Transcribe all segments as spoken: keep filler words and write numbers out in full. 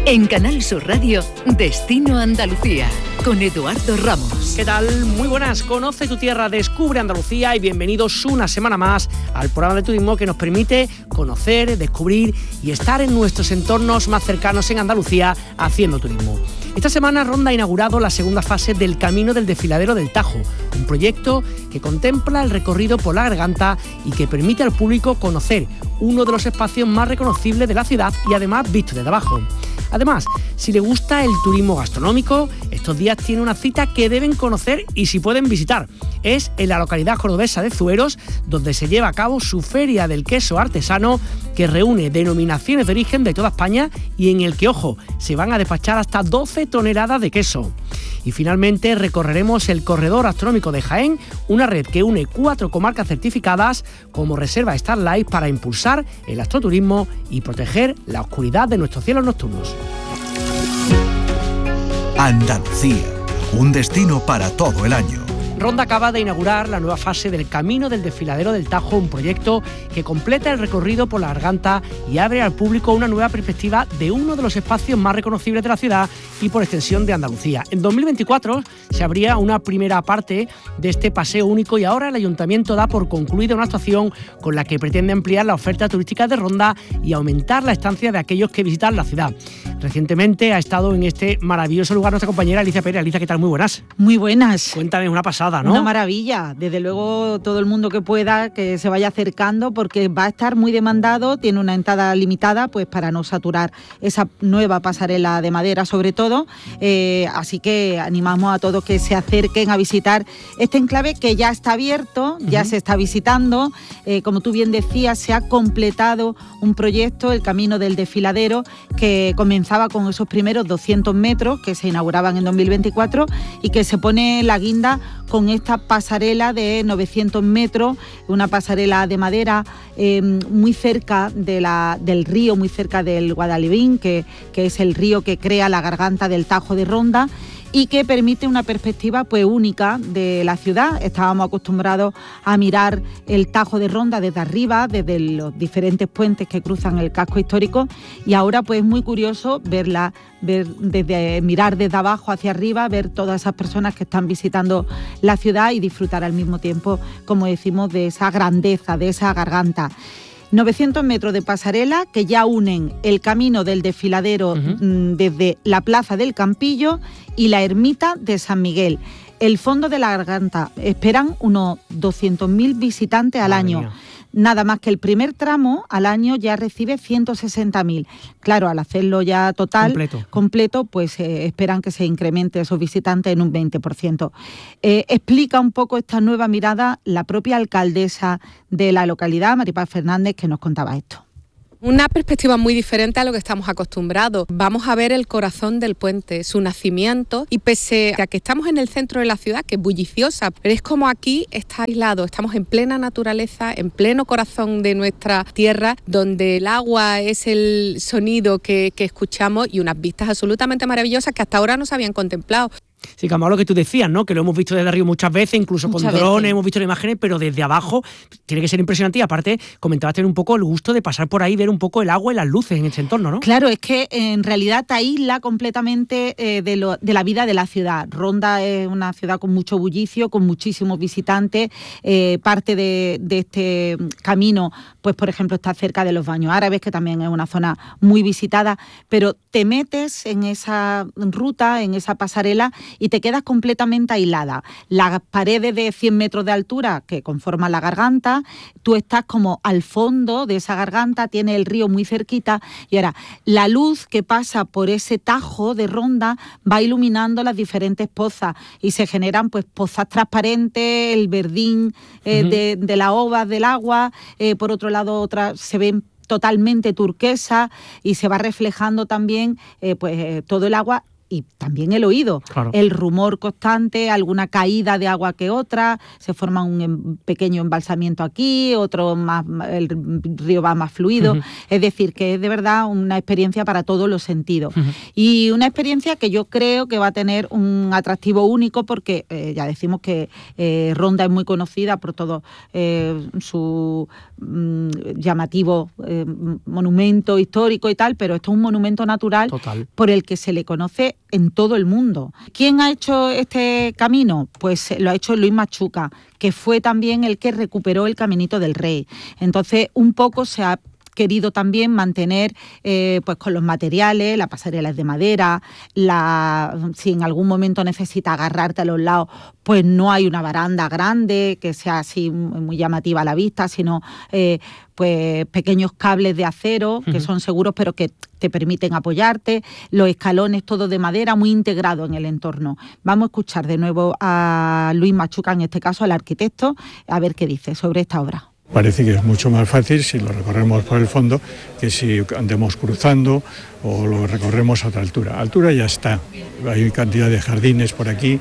En Canal Sur Radio, Destino Andalucía, con Eduardo Ramos. ¿Qué tal? Muy buenas. Conoce tu tierra, descubre Andalucía y bienvenidos una semana más al programa de turismo que nos permite conocer, descubrir y estar en nuestros entornos más cercanos en Andalucía haciendo turismo. Esta semana Ronda ha inaugurado la segunda fase del Camino del Desfiladero del Tajo, un proyecto que contempla el recorrido por la Garganta y que permite al público conocer uno de los espacios más reconocibles de la ciudad y además visto desde abajo. Además, si le gusta el turismo gastronómico, estos días tiene una cita que deben conocer y si pueden visitar. Es en la localidad cordobesa de Zueros, donde se lleva a cabo su Feria del Queso Artesano, que reúne denominaciones de origen de toda España y en el que, ojo, se van a despachar hasta doce toneladas de queso. Y finalmente recorreremos el Corredor Astronómico de Jaén, una red que une cuatro comarcas certificadas como Reserva Starlight para impulsar el astroturismo y proteger la oscuridad de nuestros cielos nocturnos. Andalucía, un destino para todo el año. Ronda acaba de inaugurar la nueva fase del Camino del Desfiladero del Tajo, un proyecto que completa el recorrido por la Garganta y abre al público una nueva perspectiva de uno de los espacios más reconocibles de la ciudad y por extensión de Andalucía. En dos mil veinticuatro se abría una primera parte de este paseo único y ahora el Ayuntamiento da por concluida una actuación con la que pretende ampliar la oferta turística de Ronda y aumentar la estancia de aquellos que visitan la ciudad. Recientemente ha estado en este maravilloso lugar nuestra compañera Alicia Pérez. Alicia, ¿qué tal? Muy buenas. Muy buenas. Cuéntame, una pasada, ¿no? Una maravilla. Desde luego, todo el mundo que pueda, que se vaya acercando, porque va a estar muy demandado, tiene una entrada limitada, pues para no saturar esa nueva pasarela de madera, sobre todo. Eh, así que animamos a todos que se acerquen a visitar este enclave que ya está abierto, ya uh-huh. se está visitando. Eh, como tú bien decías, se ha completado un proyecto, el Camino del Desfiladero, que comenzaba con esos primeros doscientos metros que se inauguraban en dos mil veinticuatro y que se pone la guinda con esta pasarela de novecientos metros, una pasarela de madera eh, muy cerca de la, del río, muy cerca del Guadalibín, que, que es el río que crea la Garganta del Tajo de Ronda, y que permite una perspectiva pues única de la ciudad. Estábamos acostumbrados a mirar el Tajo de Ronda desde arriba, desde los diferentes puentes que cruzan el casco histórico, y ahora pues es muy curioso verla, ver desde, mirar desde abajo hacia arriba, ver todas esas personas que están visitando la ciudad y disfrutar al mismo tiempo, como decimos, de esa grandeza, de esa garganta. novecientos metros de pasarela que ya unen el Camino del Desfiladero uh-huh. desde la Plaza del Campillo y la Ermita de San Miguel. El fondo de la Garganta esperan unos doscientos mil visitantes al Madre año. Mía. Nada más que el primer tramo al año ya recibe ciento sesenta mil. Claro, al hacerlo ya total, completo, completo pues eh, esperan que se incremente esos visitantes en un veinte por ciento. Eh, explica un poco esta nueva mirada la propia alcaldesa de la localidad, Maripaz Fernández, que nos contaba esto. Una perspectiva muy diferente a lo que estamos acostumbrados. Vamos a ver el corazón del puente, su nacimiento, y pese a que estamos en el centro de la ciudad, que es bulliciosa, pero es como aquí está aislado, estamos en plena naturaleza, en pleno corazón de nuestra tierra, donde el agua es el sonido que, que escuchamos y unas vistas absolutamente maravillosas que hasta ahora no se habían contemplado. Sí, como lo que tú decías, ¿no? Que lo hemos visto desde arriba muchas veces, incluso muchas con drones, veces. Hemos visto las imágenes, pero desde abajo tiene que ser impresionante. Y aparte, comentabas tener un poco el gusto de pasar por ahí, ver un poco el agua y las luces en ese entorno, ¿no? Claro, es que en realidad te aísla completamente eh, de, lo, de la vida de la ciudad. Ronda es una ciudad con mucho bullicio, con muchísimos visitantes. Eh, parte de, de este camino, pues por ejemplo, está cerca de los Baños Árabes, que también es una zona muy visitada, pero te metes en esa ruta, en esa pasarela, y te quedas completamente aislada. Las paredes de cien metros de altura que conforman la Garganta, tú estás como al fondo de esa Garganta, tiene el río muy cerquita, y ahora la luz que pasa por ese tajo de Ronda va iluminando las diferentes pozas y se generan pues pozas transparentes, el verdín eh, uh-huh. de, de la ova del agua, eh, por otro lado otras se ven totalmente turquesa y se va reflejando también eh, pues eh, todo el agua y también el oído, claro. El rumor constante, alguna caída de agua que otra, se forma un em, pequeño embalsamiento aquí, otro más, el río va más fluido, uh-huh. Es decir, que es de verdad una experiencia para todos los sentidos, uh-huh. Y una experiencia que yo creo que va a tener un atractivo único porque eh, ya decimos que eh, Ronda es muy conocida por todo eh, su mm, llamativo eh, monumento histórico y tal, pero esto es un monumento natural Total. Por el que se le conoce en todo el mundo. ¿Quién ha hecho este camino? Pues lo ha hecho Luis Machuca, que fue también el que recuperó el Caminito del Rey. Entonces, un poco se ha querido también mantener eh, pues con los materiales, la pasarela es de madera, la, si en algún momento necesitas agarrarte a los lados, pues no hay una baranda grande que sea así muy llamativa a la vista, sino eh, pues pequeños cables de acero que uh-huh. son seguros pero que te permiten apoyarte, los escalones todos de madera, muy integrado en el entorno. Vamos a escuchar de nuevo a Luis Machuca, en este caso al arquitecto, a ver qué dice sobre esta obra. Parece que es mucho más fácil si lo recorremos por el fondo que si andemos cruzando o lo recorremos a otra altura. Altura ya está, hay cantidad de jardines por aquí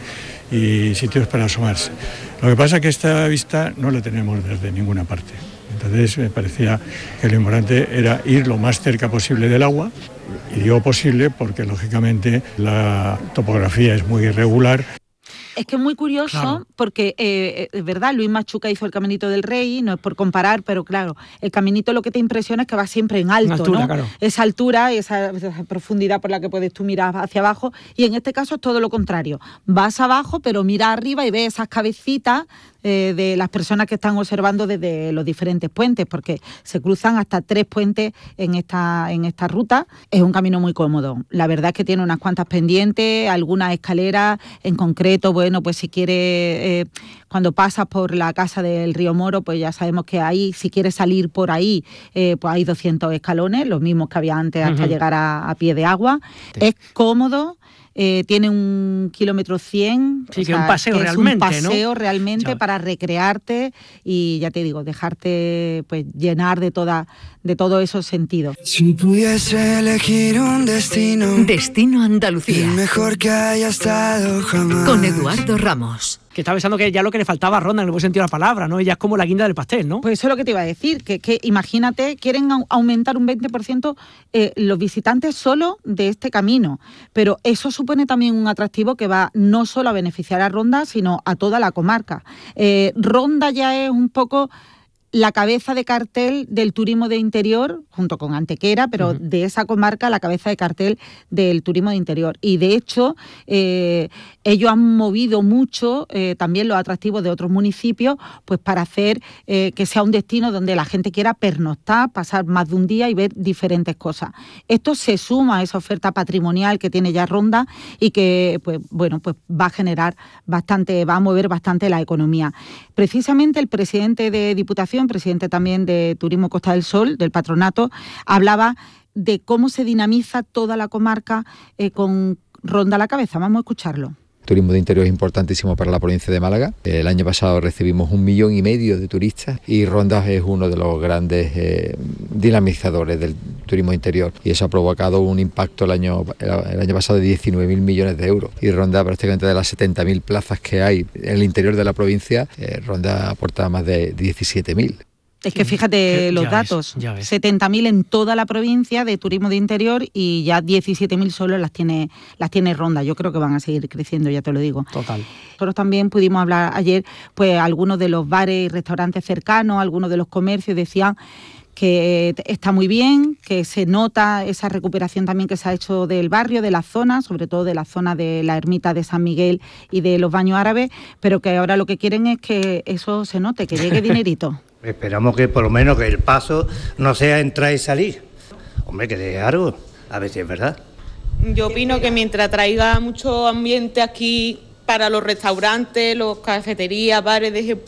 y sitios para asomarse. Lo que pasa es que esta vista no la tenemos desde ninguna parte. Entonces me parecía que lo importante era ir lo más cerca posible del agua, y digo posible porque lógicamente la topografía es muy irregular. Es que es muy curioso, claro. Porque eh, es verdad, Luis Machuca hizo el Caminito del Rey, no es por comparar, pero claro, el caminito lo que te impresiona es que va siempre en alto, altura, ¿no? Claro. Esa altura, esa, esa profundidad por la que puedes tú mirar hacia abajo, y en este caso es todo lo contrario. Vas abajo, pero mira arriba y ves esas cabecitas eh, de las personas que están observando desde los diferentes puentes, porque se cruzan hasta tres puentes en esta, en esta ruta. Es un camino muy cómodo. La verdad es que tiene unas cuantas pendientes, algunas escaleras, en concreto, bueno, Bueno, pues si quieres, eh, cuando pasas por la casa del Río Moro, pues ya sabemos que ahí, si quieres salir por ahí, eh, pues hay doscientos escalones, los mismos que había antes hasta uh-huh. llegar a, a pie de agua. Sí. Es cómodo. Eh, tiene un kilómetro cien, sí, o que sea, un paseo que realmente, es un paseo ¿no? realmente ya. Para recrearte y ya te digo, dejarte pues llenar de toda de todos esos sentidos. Si pudiese elegir un destino, Destino Andalucía, el mejor que haya estado jamás, con Eduardo Ramos. Que estaba pensando que ya lo que le faltaba a Ronda, en el buen sentido de la palabra, ¿no? Ella es como la guinda del pastel, ¿no? Pues eso es lo que te iba a decir, que, que imagínate, quieren aumentar un veinte por ciento eh, los visitantes solo de este camino, pero eso supone también un atractivo que va no solo a beneficiar a Ronda, sino a toda la comarca. Eh, Ronda ya es un poco la cabeza de cartel del turismo de interior, junto con Antequera, pero uh-huh. de esa comarca la cabeza de cartel del turismo de interior. Y de hecho, eh, ellos han movido mucho eh, también los atractivos de otros municipios, pues para hacer eh, que sea un destino donde la gente quiera pernoctar, pasar más de un día y ver diferentes cosas. Esto se suma a esa oferta patrimonial que tiene ya Ronda y que, pues bueno, pues va a generar bastante, va a mover bastante la economía. Precisamente el presidente de Diputación, presidente también de Turismo Costa del Sol, del patronato, hablaba de cómo se dinamiza toda la comarca eh, con Ronda a la cabeza. Vamos a escucharlo. Turismo de interior es importantísimo para la provincia de Málaga. El año pasado recibimos un millón y medio de turistas y Ronda es uno de los grandes eh, dinamizadores del turismo de interior y eso ha provocado un impacto el año, el año pasado de diecinueve mil millones de euros y Ronda prácticamente de las setenta mil plazas que hay en el interior de la provincia, eh, Ronda aporta más de diecisiete mil. Es que fíjate los datos, setenta mil en toda la provincia de turismo de interior y ya diecisiete mil solo las tiene las tiene Ronda. Yo creo que van a seguir creciendo, ya te lo digo. Total. Nosotros también pudimos hablar ayer, pues algunos de los bares y restaurantes cercanos, algunos de los comercios decían que está muy bien, que se nota esa recuperación también que se ha hecho del barrio, de la zona, sobre todo de la zona de la ermita de San Miguel y de los baños árabes, pero que ahora lo que quieren es que eso se note, que llegue dinerito. Esperamos que por lo menos que el paso no sea entrar y salir. Hombre, que deje algo, a ver si es verdad. Yo opino que mientras traiga mucho ambiente aquí para los restaurantes, los cafeterías, bares, deje,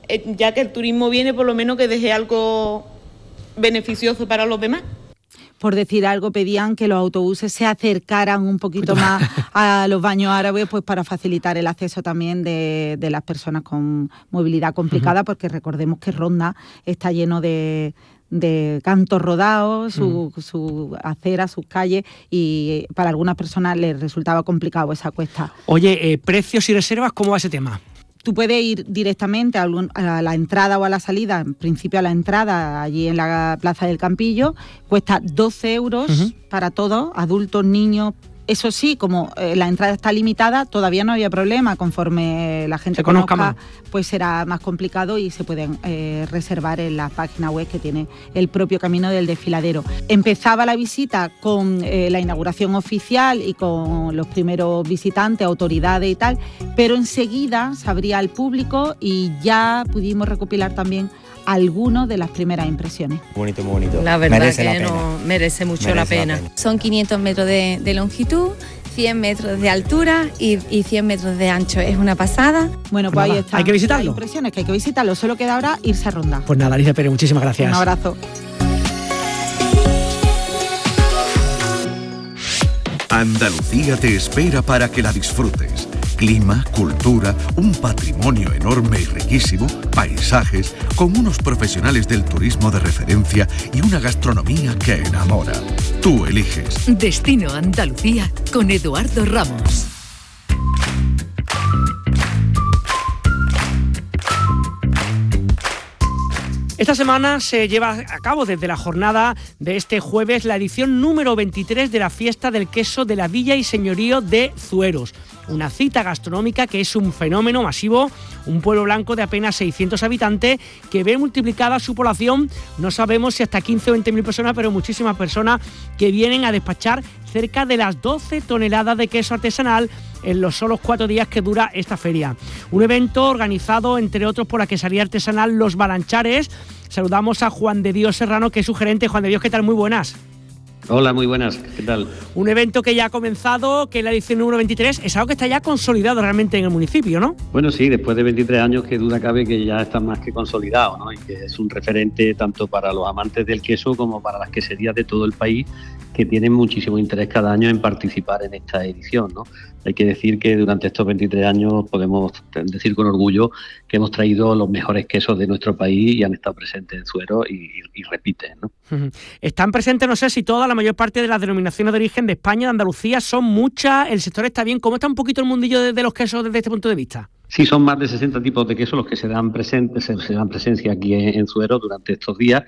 ya que el turismo viene, por lo menos que deje algo beneficioso para los demás. Por decir algo, pedían que los autobuses se acercaran un poquito más a los baños árabes, pues para facilitar el acceso también de, de las personas con movilidad complicada, uh-huh. porque recordemos que Ronda está lleno de, de cantos rodados, su, mm. su acera, sus calles, y para algunas personas les resultaba complicado esa cuesta. Oye, eh, precios y reservas, ¿cómo va ese tema? Tú puedes ir directamente a, algún, a la entrada o a la salida, en principio a la entrada, allí en la Plaza del Campillo, cuesta doce euros uh-huh. para todos, adultos, niños. Eso sí, como eh, la entrada está limitada, todavía no había problema. Conforme la gente se conozca, conozca pues será más complicado y se pueden eh, reservar en la página web que tiene el propio Camino del Desfiladero. Empezaba la visita con eh, la inauguración oficial y con los primeros visitantes, autoridades y tal, pero enseguida se abría al público y ya pudimos recopilar también algunos de las primeras impresiones. Bonito, muy bonito. La verdad merece que la no merece mucho merece la, pena. la pena. Son quinientos metros de, de longitud, cien metros de altura y, y cien metros de ancho. Es una pasada. Bueno, pues, pues ahí está. Hay que visitarlo. Hay impresiones que hay que visitarlo. Solo queda ahora irse a Ronda. Pues nada, Alicia Pérez, muchísimas gracias. Un abrazo. Andalucía te espera para que la disfrutes. Clima, cultura, un patrimonio enorme y riquísimo, paisajes, con unos profesionales del turismo de referencia y una gastronomía que enamora. Tú eliges. Destino Andalucía con Eduardo Ramos. Esta semana se lleva a cabo desde la jornada de este jueves la edición número veintitrés de la Fiesta del Queso de la Villa y Señorío de Zueros. Una cita gastronómica que es un fenómeno masivo, un pueblo blanco de apenas seiscientos habitantes que ve multiplicada su población, no sabemos si hasta quince o veinte mil personas, pero muchísimas personas que vienen a despachar cerca de las doce toneladas de queso artesanal en los solos cuatro días que dura esta feria. Un evento organizado, entre otros, por la quesería artesanal Los Balanchares. Saludamos a Juan de Dios Serrano, que es su gerente. Juan de Dios, ¿qué tal? Muy buenas. Hola, muy buenas, ¿qué tal? Un evento que ya ha comenzado, que es la edición número veintitrés, es algo que está ya consolidado realmente en el municipio, ¿no? Bueno, sí, después de veintitrés años, que duda cabe que ya está más que consolidado, ¿no? Y que es un referente tanto para los amantes del queso como para las queserías de todo el país, que tienen muchísimo interés cada año en participar en esta edición, ¿no? Hay que decir que durante estos veintitrés años podemos decir con orgullo que hemos traído los mejores quesos de nuestro país y han estado presentes en Zuero y, y, y repiten, ¿no? Están presentes, no sé si toda la mayor parte de las denominaciones de origen de España, de Andalucía, son muchas, el sector está bien. ¿Cómo está un poquito el mundillo de, de los quesos desde este punto de vista? Sí, son más de sesenta tipos de quesos los que se dan, presentes, se, se dan presencia aquí en, en Zuero durante estos días.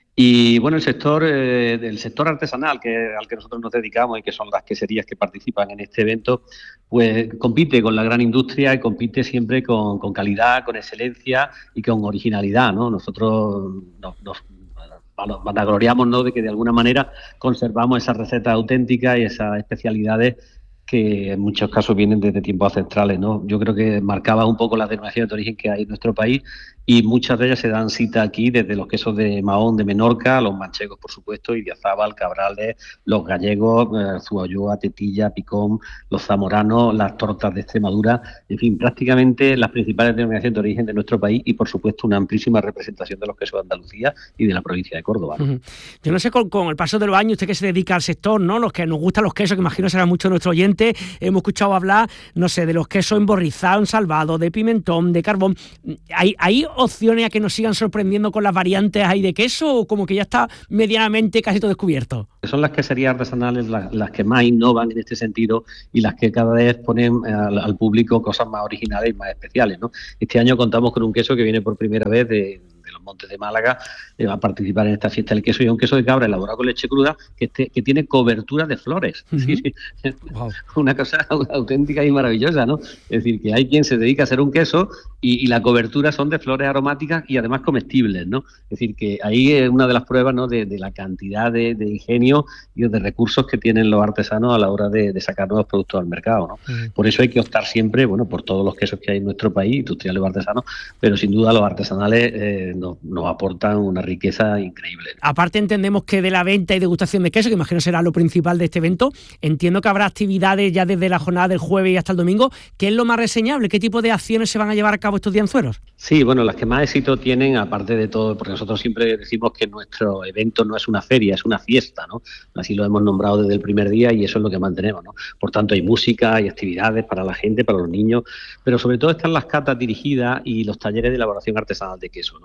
Y bueno, el sector eh, del sector artesanal que al que nosotros nos dedicamos y que son las queserías que participan en este evento, pues compite con la gran industria y compite siempre con, con calidad, con excelencia y con originalidad, ¿no? Nosotros nos, nos vanagloriamos, ¿no?, de que de alguna manera conservamos esas recetas auténticas y esas especialidades que en muchos casos vienen desde tiempos ancestrales, ¿no? Yo creo que marcaba un poco las denominaciones de origen que hay en nuestro país y muchas de ellas se dan cita aquí, desde los quesos de Mahón, de Menorca, los manchegos, por supuesto, Idiazábal, Cabrales, los gallegos, eh, Zualloa, Tetilla, Picón, los zamoranos, las tortas de Extremadura, en fin, prácticamente las principales denominaciones de origen de nuestro país y, por supuesto, una amplísima representación de los quesos de Andalucía y de la provincia de Córdoba, ¿no? Uh-huh. Yo no sé, con, con el paso de los años, usted que se dedica al sector, ¿no?, los que nos gustan los quesos, que imagino será mucho nuestro oyente, hemos escuchado hablar, no sé, de los quesos emborrizados, ensalvados, de pimentón, de carbón. ¿Hay, hay opciones a que nos sigan sorprendiendo con las variantes ahí de queso o como que ya está medianamente casi todo descubierto? Son las queserías artesanales las, las que más innovan en este sentido y las que cada vez ponen al, al público cosas más originales y más especiales, ¿no? Este año contamos con un queso que viene por primera vez de... de los Montes de Málaga, eh, va a participar en esta fiesta del queso, y un queso de cabra elaborado con leche cruda que, este, que tiene cobertura de flores. Uh-huh. Sí, sí. Wow. Una cosa auténtica y maravillosa, ¿no? Es decir, que hay quien se dedica a hacer un queso y, y la cobertura son de flores aromáticas y además comestibles, ¿no? Es decir, que ahí es una de las pruebas, ¿no?, de, de la cantidad de, de ingenio y de recursos que tienen los artesanos a la hora de, de sacar nuevos productos al mercado, ¿no? Uh-huh. Por eso hay que optar siempre, bueno, por todos los quesos que hay en nuestro país, industriales o artesanos, pero sin duda los artesanales eh, nos, nos aportan una riqueza increíble. Aparte, entendemos que de la venta y degustación de queso, que imagino será lo principal de este evento, entiendo que habrá actividades ya desde la jornada del jueves y hasta el domingo. ¿Qué es lo más reseñable? ¿Qué tipo de acciones se van a llevar a cabo estos días en Zueros? Sí, bueno, las que más éxito tienen, aparte de todo, porque nosotros siempre decimos que nuestro evento no es una feria, es una fiesta, ¿no? Así lo hemos nombrado desde el primer día y eso es lo que mantenemos, ¿no? Por tanto, hay música, hay actividades para la gente, para los niños, pero sobre todo están las catas dirigidas y los talleres de elaboración artesanal de queso, ¿no?, que todos los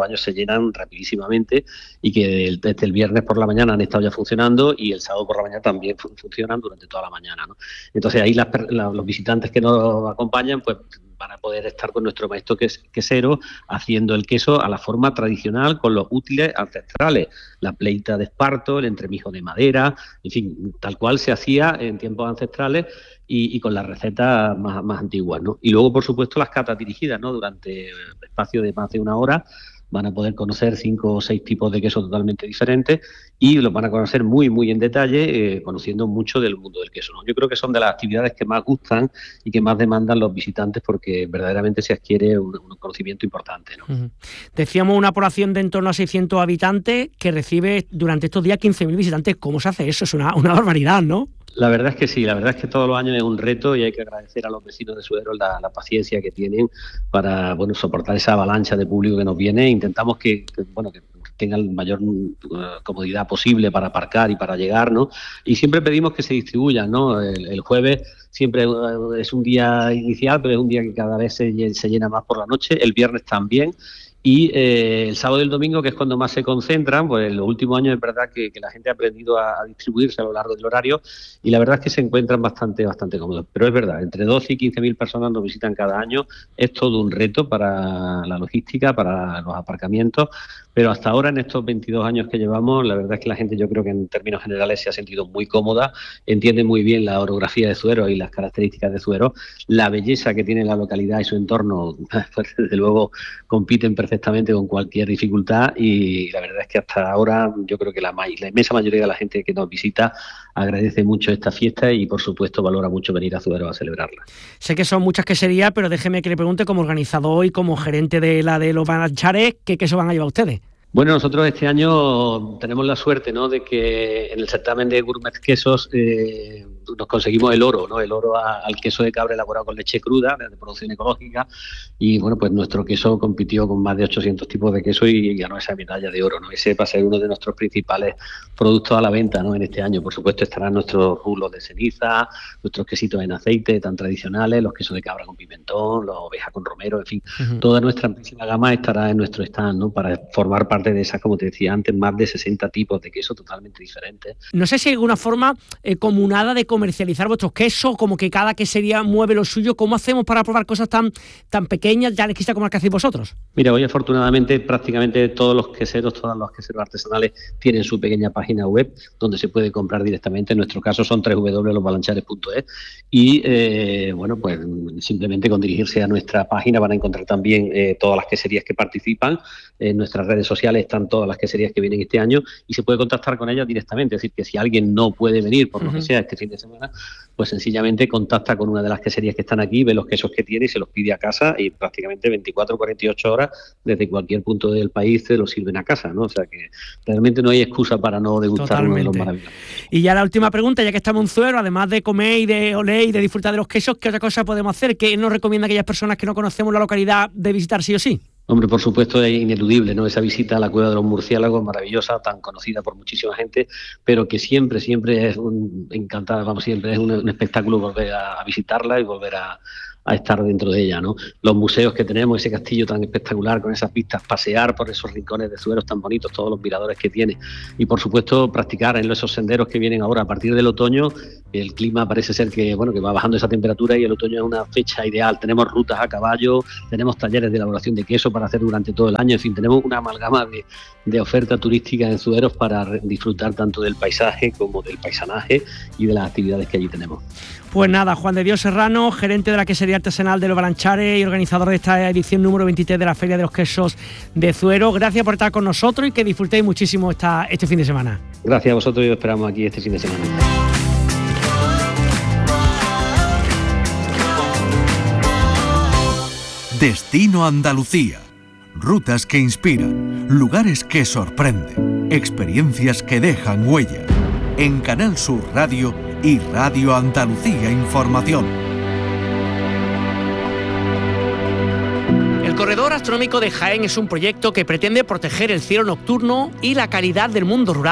los años se llenan rapidísimamente y que desde el viernes por la mañana han estado ya funcionando y el sábado por la mañana también funcionan durante toda la mañana, ¿no? Entonces ahí las, la, los visitantes que nos acompañan pues van a poder estar con nuestro maestro quesero haciendo el queso a la forma tradicional con los útiles ancestrales, la pleita de esparto, el entremijo de madera, en fin, tal cual se hacía en tiempos ancestrales y, y con las recetas más, más antiguas, ¿no? Y luego, por supuesto, las catas dirigidas, ¿no? Durante el espacio de más de una hora van a poder conocer cinco o seis tipos de queso totalmente diferentes y los van a conocer muy, muy en detalle, eh, conociendo mucho del mundo del queso, ¿no? Yo creo que son de las actividades que más gustan y que más demandan los visitantes porque verdaderamente se adquiere un, un conocimiento importante, ¿no? Uh-huh. Decíamos una población de en torno a seiscientos habitantes que recibe durante estos días quince mil visitantes. ¿Cómo se hace eso? Es una, una barbaridad, ¿no? La verdad es que sí, la verdad es que todos los años es un reto y hay que agradecer a los vecinos de Suero la, la paciencia que tienen para, bueno, soportar esa avalancha de público que nos viene. Intentamos que, que bueno, que tengan la mayor uh, comodidad posible para aparcar y para llegar, ¿no? Y siempre pedimos que se distribuyan, ¿no? El, el jueves siempre uh, es un día inicial, pero es un día que cada vez se, se llena más por la noche, el viernes también. Y eh, el sábado y el domingo, que es cuando más se concentran, pues en los últimos años es verdad que, que la gente ha aprendido a, a distribuirse a lo largo del horario y la verdad es que se encuentran bastante bastante cómodos. Pero es verdad, entre doce y quince mil personas nos visitan cada año, es todo un reto para la logística, para los aparcamientos, pero hasta ahora en estos veintidós años que llevamos, la verdad es que la gente yo creo que en términos generales se ha sentido muy cómoda, entiende muy bien la orografía de Suero y las características de Suero, la belleza que tiene la localidad y su entorno, pues desde luego compiten perfectamente perfectamente con cualquier dificultad y la verdad es que hasta ahora yo creo que la, la inmensa mayoría de la gente que nos visita agradece mucho esta fiesta y por supuesto valora mucho venir a Suero a celebrarla. Sé que son muchas queserías, pero déjeme que le pregunte como organizador y como gerente de la de los Balanchares, ¿qué queso van a llevar ustedes? Bueno, nosotros este año tenemos la suerte, ¿no?, de que en el certamen de Gourmet Quesos eh, nos conseguimos el oro, ¿no?, el oro a, al queso de cabra elaborado con leche cruda, de producción ecológica, y bueno, pues nuestro queso compitió con más de ochocientos tipos de queso y ganó esa medalla de oro, ¿no? Ese va a ser uno de nuestros principales productos a la venta, ¿no?, en este año. Por supuesto estarán nuestros rulos de ceniza, nuestros quesitos en aceite tan tradicionales, los quesos de cabra con pimentón, los ovejas con romero, en fin, uh-huh. Toda nuestra amplísima gama estará en nuestro stand, ¿no?, para formar parte de esas, como te decía antes, más de sesenta tipos de queso totalmente diferentes. No sé si hay alguna forma eh, comunada de comercializar vuestros quesos, como que cada quesería mueve lo suyo. ¿Cómo hacemos para probar cosas tan, tan pequeñas, ya exquisitas como las que hacéis vosotros? Mira, hoy afortunadamente prácticamente todos los queseros, todos los queseros artesanales tienen su pequeña página web donde se puede comprar directamente. En nuestro caso son doble u doble u doble u punto los balanchares punto es y eh, bueno, pues simplemente con dirigirse a nuestra página van a encontrar también eh, todas las queserías que participan. En nuestras redes sociales están todas las queserías que vienen este año y se puede contactar con ellas directamente. Es decir, que si alguien no puede venir por lo uh-huh. que sea este fin de semana, pues sencillamente contacta con una de las queserías que están aquí, ve los quesos que tiene y se los pide a casa y prácticamente veinticuatro o cuarenta y ocho horas desde cualquier punto del país se los sirven a casa, ¿no? O sea que realmente no hay excusa para no degustar uno de los maravillosos. Y ya la última pregunta, ya que estamos en Suero, además de comer y de oler y de disfrutar de los quesos, ¿qué otra cosa podemos hacer? ¿Qué nos recomienda a aquellas personas que no conocemos la localidad de visitar sí o sí? Hombre, por supuesto es ineludible, ¿no?, esa visita a la Cueva de los Murciélagos, maravillosa, tan conocida por muchísima gente, pero que siempre, siempre es un, encantada, vamos, siempre es un, un espectáculo volver a, a visitarla y volver a, a estar dentro de ella, ¿no? Los museos que tenemos, ese castillo tan espectacular con esas vistas, pasear por esos rincones de Sueros tan bonitos, todos los miradores que tiene y por supuesto practicar en esos senderos que vienen ahora a partir del otoño. El clima parece ser que, bueno, que va bajando esa temperatura y el otoño es una fecha ideal. Tenemos rutas a caballo, tenemos talleres de elaboración de queso para hacer durante todo el año, en fin, tenemos una amalgama de, de oferta turística en Sueros para disfrutar tanto del paisaje como del paisanaje y de las actividades que allí tenemos. Pues nada, Juan de Dios Serrano, gerente de la quesería artesanal de los Balanchares y organizador de esta edición número veintitrés de la Feria de los Quesos de Suero. Gracias por estar con nosotros y que disfrutéis muchísimo esta, este fin de semana. Gracias a vosotros y os esperamos aquí este fin de semana. Destino Andalucía. Rutas que inspiran, lugares que sorprenden, experiencias que dejan huella. En Canal Sur Radio y Radio Andalucía Información. El Corredor Astronómico de Jaén es un proyecto que pretende proteger el cielo nocturno y la calidad del mundo rural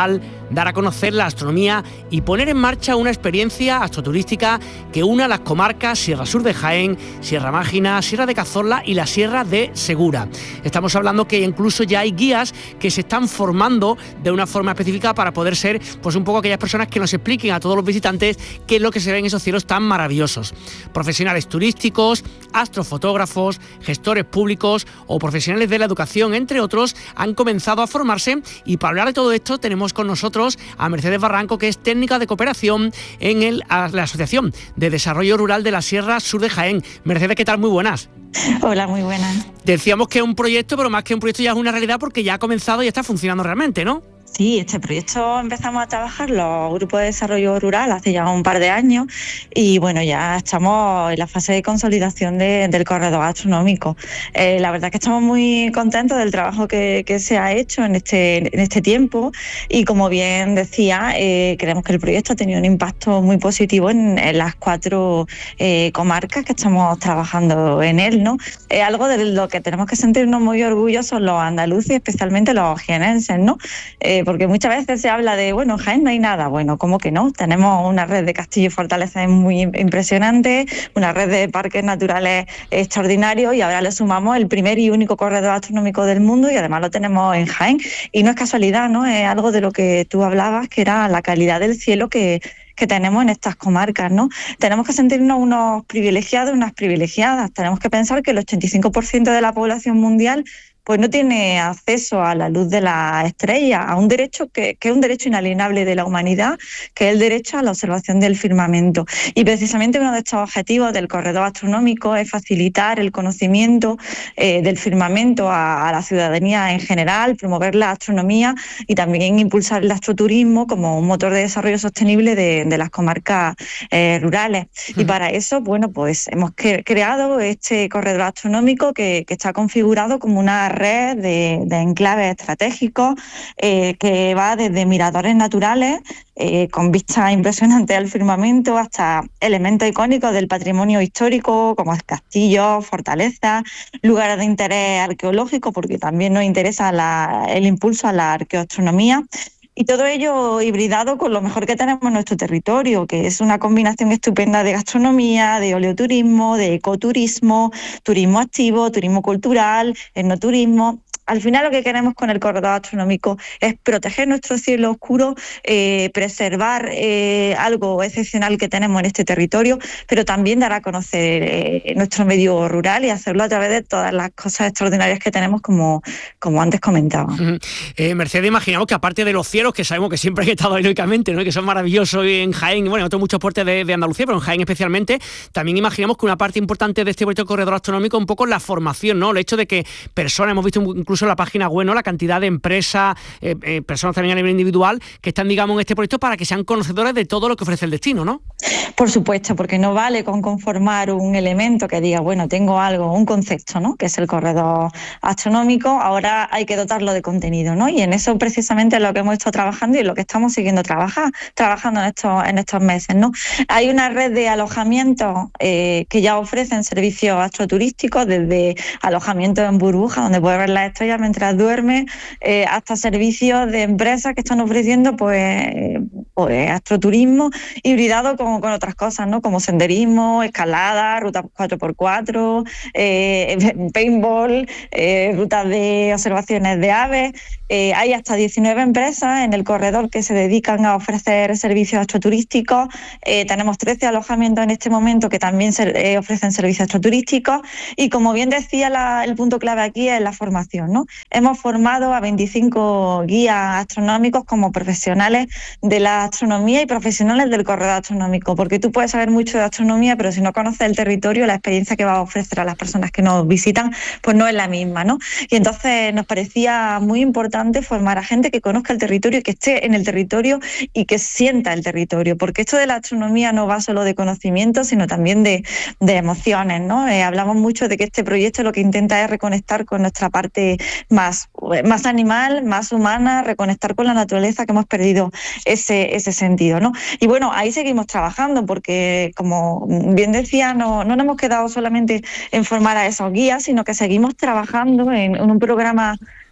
dar a conocer la astronomía y poner en marcha una experiencia astroturística que una las comarcas Sierra Sur de Jaén, Sierra Mágina, Sierra de Cazorla y la Sierra de Segura. Estamos hablando que incluso ya hay guías que se están formando de una forma específica para poder ser pues un poco aquellas personas que nos expliquen a todos los visitantes qué es lo que se ve en esos cielos tan maravillosos. Profesionales turísticos, astrofotógrafos, gestores públicos o profesionales de la educación, entre otros, han comenzado a formarse, y para hablar de todo esto tenemos con nosotros a Mercedes Barranco, que es técnica de cooperación en el, la Asociación de Desarrollo Rural de la Sierra Sur de Jaén. Mercedes, ¿qué tal? Muy buenas. Hola, muy buenas. Decíamos que es un proyecto, pero más que un proyecto ya es una realidad porque ya ha comenzado y está funcionando realmente, ¿no? Sí, este proyecto empezamos a trabajar los grupos de desarrollo rural hace ya un par de años y bueno, ya estamos en la fase de consolidación de, del corredor astronómico. Eh, la verdad es que estamos muy contentos del trabajo que, que se ha hecho en este, en este tiempo y, como bien decía, eh, creemos que el proyecto ha tenido un impacto muy positivo en, en las cuatro eh, comarcas que estamos trabajando en él, ¿no? Es algo de lo que tenemos que sentirnos muy orgullosos los andaluces, especialmente los jienenses, ¿no? Eh, porque muchas veces se habla de, bueno, en Jaén no hay nada. Bueno, ¿cómo que no? Tenemos una red de castillos y fortalezas muy impresionante, una red de parques naturales extraordinarios, y ahora le sumamos el primer y único corredor astronómico del mundo, y además lo tenemos en Jaén. Y no es casualidad, ¿no? Es algo de lo que tú hablabas, que era la calidad del cielo que que tenemos en estas comarcas, ¿no? Tenemos que sentirnos unos privilegiados, unas privilegiadas. Tenemos que pensar que el ochenta y cinco por ciento de la población mundial pues no tiene acceso a la luz de la estrella, a un derecho que, que es un derecho inalienable de la humanidad, que es el derecho a la observación del firmamento. Y precisamente uno de estos objetivos del corredor astronómico es facilitar el conocimiento eh, del firmamento a, a la ciudadanía en general, promover la astronomía y también impulsar el astroturismo como un motor de desarrollo sostenible de, de las comarcas eh, rurales. Uh-huh. Y para eso, bueno, pues hemos cre- creado este corredor astronómico que, que está configurado como una red de, de enclaves estratégicos eh, que va desde miradores naturales eh, con vistas impresionantes al firmamento hasta elementos icónicos del patrimonio histórico como castillos, fortalezas, lugares de interés arqueológico, porque también nos interesa la, el impulso a la arqueoastronomía. Y todo ello hibridado con lo mejor que tenemos en nuestro territorio, que es una combinación estupenda de gastronomía, de oleoturismo, de ecoturismo, turismo activo, turismo cultural, etnoturismo. Al final lo que queremos con el corredor astronómico es proteger nuestro cielo oscuro, eh, preservar eh, algo excepcional que tenemos en este territorio, pero también dar a conocer eh, nuestro medio rural y hacerlo a través de todas las cosas extraordinarias que tenemos, como, como antes comentaba. Uh-huh. Eh, Mercedes, imaginamos que aparte de los cielos, que sabemos que siempre han estado heroicamente, ¿no?, que son maravillosos en Jaén, y bueno, en otros muchos puertos de, de Andalucía, pero en Jaén especialmente, también imaginamos que una parte importante de este proyecto corredor astronómico es un poco la formación, ¿no? El hecho de que personas, hemos visto incluso en la página web, ¿no?, la cantidad de empresas, eh, eh, personas también a nivel individual, que están, digamos, en este proyecto para que sean conocedores de todo lo que ofrece el destino, ¿no? Por supuesto, porque no vale con conformar un elemento que diga, bueno, tengo algo, un concepto, ¿no?, que es el corredor astronómico, ahora hay que dotarlo de contenido, ¿no? Y en eso precisamente es lo que hemos estado trabajando y en lo que estamos siguiendo trabajar, trabajando en estos, en estos meses, ¿no? Hay una red de alojamientos eh, que ya ofrecen servicios astroturísticos, desde alojamientos en burbuja, donde puedes ver las estrellas mientras duerme, eh, hasta servicios de empresas que están ofreciendo pues, pues astroturismo hibridado con, con otras cosas, ¿no?, como senderismo, escalada, rutas cuatro por cuatro, eh, paintball, eh, rutas de observaciones de aves. Eh, hay hasta diecinueve empresas en el corredor que se dedican a ofrecer servicios astroturísticos. Eh, tenemos trece alojamientos en este momento que también se, eh, ofrecen servicios astroturísticos, y como bien decía, la, el punto clave aquí es la formación, ¿no? Hemos formado a veinticinco guías astronómicos como profesionales de la astronomía y profesionales del corredor astronómico, porque tú puedes saber mucho de astronomía, pero si no conoces el territorio, la experiencia que va a ofrecer a las personas que nos visitan pues no es la misma, ¿no? Y entonces nos parecía muy importante formar a gente que conozca el territorio, que esté en el territorio y que sienta el territorio, porque esto de la astronomía no va solo de conocimiento, sino también de, de emociones, ¿no? Eh, hablamos mucho de que este proyecto lo que intenta es reconectar con nuestra parte más, más animal, más humana, reconectar con la naturaleza, que hemos perdido ese, ese sentido, ¿no? Y bueno, ahí seguimos trabajando porque, como bien decía, no, no nos hemos quedado solamente en formar a esos guías, sino que seguimos trabajando en, en un programa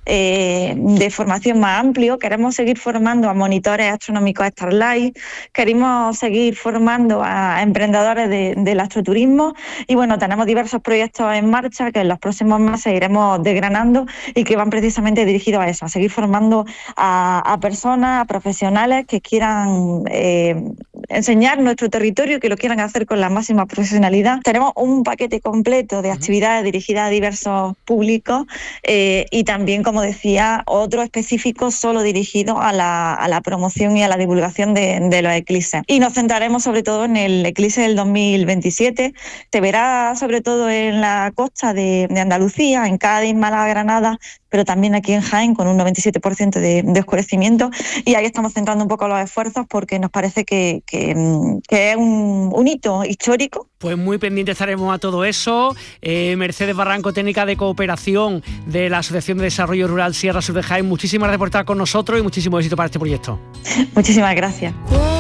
eh, de formación más amplio. Queremos seguir formando a monitores astronómicos Starlight, queremos seguir formando a emprendedores de, del astroturismo y bueno, tenemos diversos proyectos en marcha que en los próximos meses iremos desgranando y que van precisamente dirigidos a eso, a seguir formando a, a personas, a profesionales que quieran eh, enseñar nuestro territorio, que lo quieran hacer con la máxima profesionalidad. Tenemos un paquete completo de actividades dirigidas a diversos públicos eh, y también, como decía, otro específico solo dirigido a la, a la promoción y a la divulgación de, de los eclipses. Y nos centraremos sobre todo en el eclipse del dos mil veintisiete. Se verá sobre todo en la costa de, de Andalucía, en Cádiz, Málaga, Granada, pero también aquí en Jaén con un noventa y siete por ciento de, de oscurecimiento, y ahí estamos centrando un poco los esfuerzos porque nos parece que, que, que es un, un hito histórico. Pues muy pendiente estaremos a todo eso. Eh, Mercedes Barranco, técnica de cooperación de la Asociación de Desarrollo Rural Sierra Sur de Jaén, muchísimas gracias por estar con nosotros y muchísimo éxito para este proyecto. Muchísimas gracias.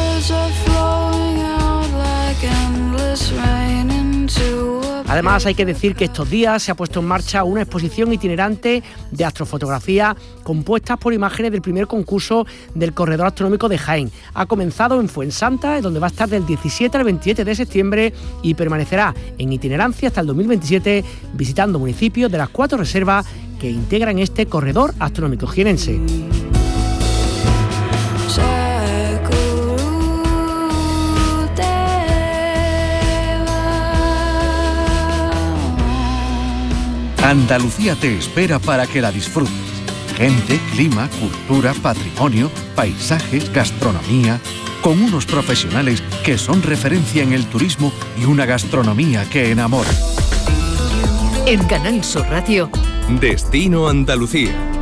Además, hay que decir que estos días se ha puesto en marcha una exposición itinerante de astrofotografía compuestas por imágenes del primer concurso del Corredor Astronómico de Jaén. Ha comenzado en Fuensanta, donde va a estar del diecisiete al veintisiete de septiembre y permanecerá en itinerancia hasta el dos mil veintisiete, visitando municipios de las cuatro reservas que integran este Corredor Astronómico jienense. Andalucía te espera para que la disfrutes. Gente, clima, cultura, patrimonio, paisajes, gastronomía, con unos profesionales que son referencia en el turismo y una gastronomía que enamora. En Canal Sur Radio, Destino Andalucía.